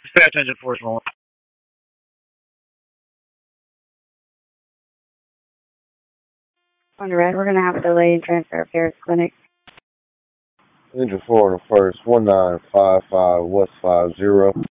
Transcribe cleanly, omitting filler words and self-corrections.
Pay attention, Force 1. On the red, we're going to have a delay in transfer of Paris Clinic. Engine 4 on the first, 1955 West 50.